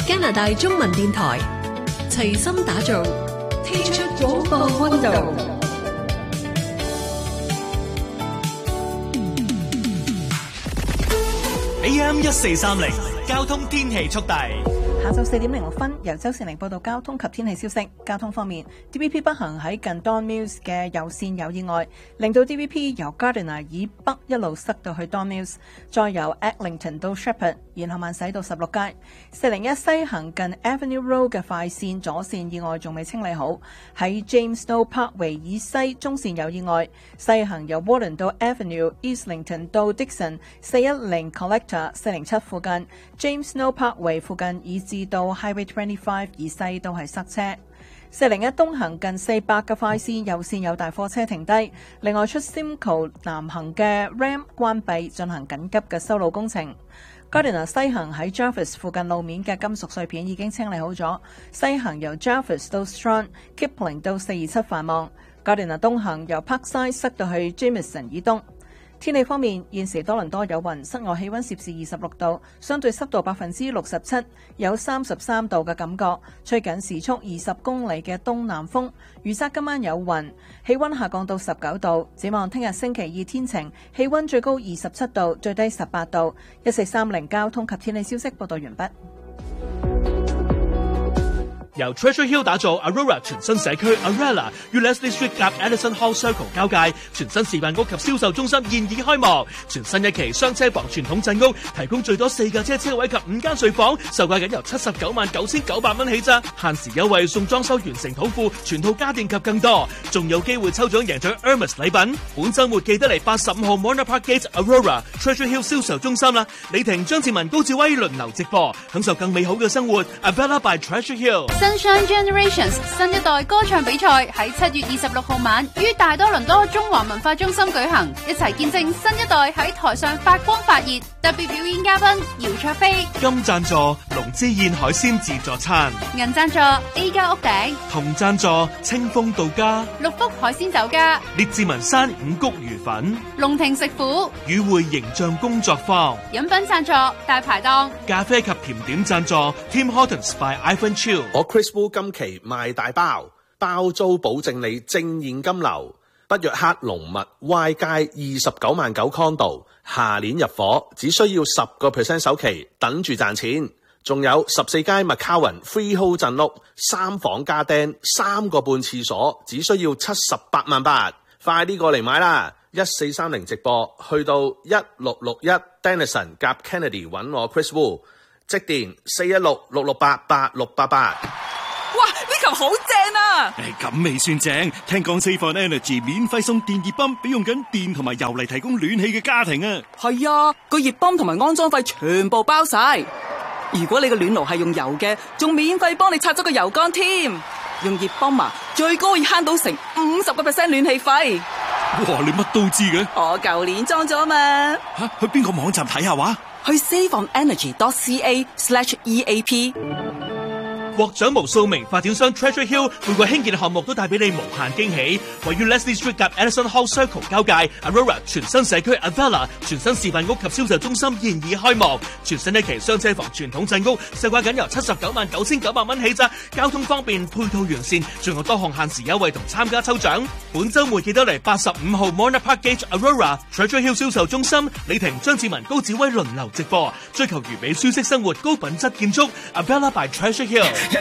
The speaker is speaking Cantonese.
加拿大中文電台齊心打造，聽出廣播溫度。 AM 1430交通天氣速遞。 下晝4點06分，由周善玲報道交通及天氣消息。交通方面 ，DVP 北行喺近 Don Mills 嘅右線有意外，令到 DVP 由 Gardiner 以北一路塞到去 Don Mills， 再由 Eglinton 到 Shepherd， 然後慢駛到16街。401西行近 Avenue Road 嘅快線左線意外仲未清理好，喺 James Snow Parkway 以西中線有意外，西行由 Warden 到 Avenue、Islington 到 Dixon、410 Collector、407附近 James Snow Parkway 附近以至到 Highway 25以西都係塞車。401東行近400嘅快線右線有大貨車停低，另外出 Simcoe 南行嘅 Ram 關閉進行緊急嘅修路工程。Gardiner 西行喺 Jarvis 附近路面嘅金屬碎片已經清理好咗，西行由 Jarvis 到 Strand、Kipling 到427繁忙。Gardiner 東行由 Parkside 塞到去 Jameson 以東。天氣方面，現時多倫多有雲，室外氣溫攝氏26度，相對濕度67%，有33度嘅感覺，吹緊時速20公里嘅東南風。預測今晚有雲，氣溫下降到19度。展望聽日星期二天晴，氣溫最高27度，最低18度。1430交通及天氣消息報道完畢。 由 Treasure Hill 打造 Aurora 全新社區 Arella 與 Leslie Street 夾 Edison Hall Circle 交界，全新示範屋及銷售中心現已開幕。全新一期雙車房傳統鎮屋，提供最多4架車位及5間睡房，售價僅由799900蚊起咋，限時優惠送裝修完成土庫、全套家電及更多，仲有機會抽獎贏取 Hermes 禮品。本週末記得嚟85號 Mona Park Gate Aurora Treasure Hill 銷售中心啦！李婷、張志文、高志威輪流直播，享受更美好嘅生活。Avella by Treasure Hill。Sunshine Generations 新一代歌唱比賽喺7月26號晚於大多倫多中華文化中心舉行，一齊見證新一代喺台上發光發熱。特別表演嘉賓姚卓飛， 金贊助龍之燕海鮮自助餐， 銀贊助 A 家屋頂， 銅贊助清風到家， 六福海鮮酒家， 列治文山五穀魚粉， 龍庭食府， 與會形象工作坊， 飲品贊助大排檔， 咖啡及甜點贊助 Tim Hortons by Ivan Chiu。 我 Chris Wu 今期賣大包，包租保證你正現金流。北約克龍物 Y 街29.9condo，下年入伙，只需要10% 首期，等住賺錢。仲有14街 McCowan Freehold 鎮屋，3房加釘，3個半廁所，只需要78萬8，快啲過嚟買啦！1430直播，去到1661 Denison 夾 Kennedy 揾我 Chris Wu， 即電416-668-8688。 哇！呢球好正啊！ 咁未算正，聽講 Save on Energy 免費送電熱泵俾用緊電同埋油嚟提供暖氣嘅家庭啊！ 係啊，個熱泵同埋安裝費全部包晒。如果你個暖爐係用油嘅，仲免費幫你拆咗個油缸添。用熱泵啊，最高可以慳到成50% 暖氣費。 哇！你乜都知嘅？ 我舊年裝咗嘛。 去邊個網站睇下話？ 去 saveonenergy.ca/EAP。 獲獎無數名發展商 Treasure Hill 每個興建項目都帶俾你無限驚喜。位於 Leslie Street 夾 Edison Hall Circle 交界 Aurora 全新社區 Avella 全新示範屋及銷售中心現已開幕，全新一期雙車房傳統鎮屋，售價僅由799900蚊起咋，交通方便，配套完善，仲有多項限時優惠同參加抽獎。本週末記得嚟85號 Mona Park Gate Aurora Treasure Hill 銷售中心，李婷、張志文、高子威輪流直播，追求完美舒適生活，高品質建築 Avella by Treasure Hill。